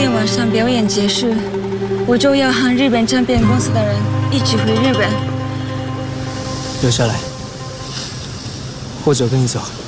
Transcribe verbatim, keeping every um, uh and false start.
天晚上表演结束，我就要和日本唱片公司的人一起回日本。 留下来，或者跟你走。